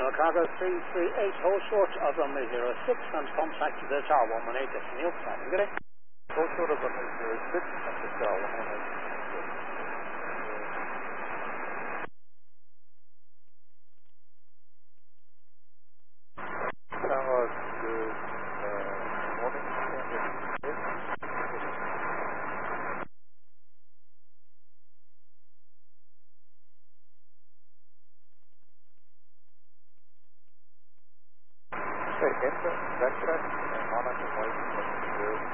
International Cargo 338, hold short of runway 06 and contact to the Tower 118 Destination Planning. Good day. Hold short of runway 06 and the Tower 118. Tower, good morning. Enter, backtrack, and on